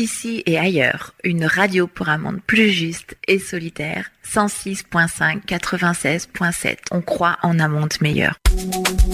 Ici et ailleurs, une radio pour un monde plus juste et solitaire. 106.5, 96.7. On croit en un monde meilleur.